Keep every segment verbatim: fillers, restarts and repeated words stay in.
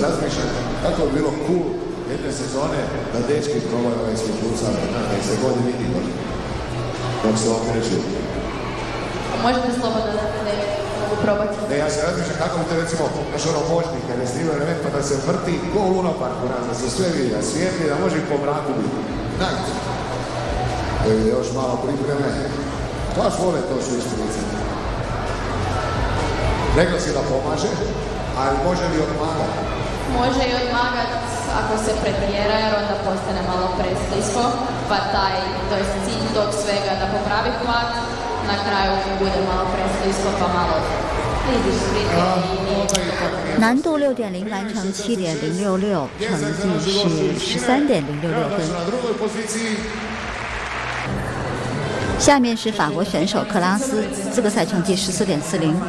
razmišljam kako bi bilo cool jedne sezone da dečki probaju ovaj futsal, da se godi vidi dok se okreću. Možete slobodno da ne mogu probati. Ne, ja se razmišljam kako bi te recimo naš ono moćnik kada je snimao element pa da se vrti ko u lunoparku nas, da se sve vidi, da svijetli, da može i po mraku biti. Najte. To je još malo pripreme. Baš vole to su ispricati. Rekla si da pomaže, ali može li odmagati? Može i odmagati ako se pretjera jer onda postane malo presklisko, pa taj, to je cilj tog svega da popravi hvat, na kraju bude malo presklisko pa malo vidiš slike i... 难度六点零完成七点零六六，成绩是十三点零六六分。下面是法国选手克拉斯，资格赛成绩十四点四零。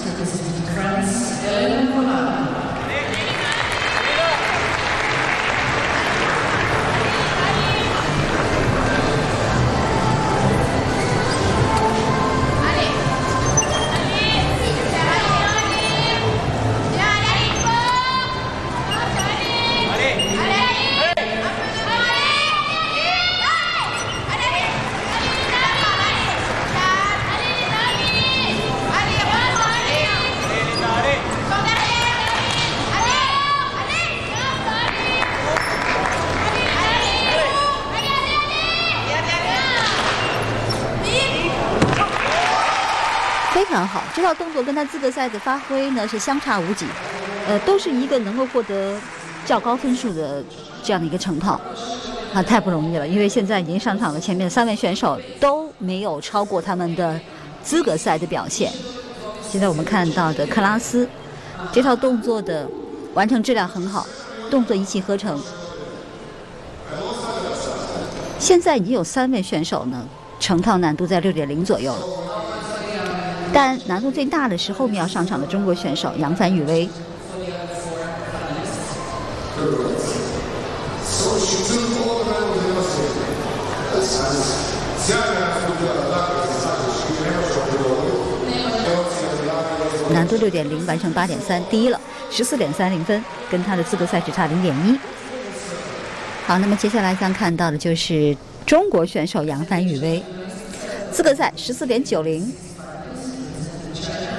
非常好，这套动作跟他资格赛的发挥呢是相差无几，呃，都是一个能够获得较高分数的这样的一个成套，啊，太不容易了。因为现在已经上场的前面三位选手都没有超过他们的资格赛的表现。现在我们看到的克拉斯，这套动作的完成质量很好，动作一气呵成。现在已经有三位选手呢，成套难度在六点零左右了。但难度最大的是后面要上场的中国选手杨帆雨薇。难度六点零完成八点三，第一了，十四点三零分，跟他的资格赛只差零点一。好，那么接下来将看到的就是中国选手杨帆雨薇，资格赛十四点九零。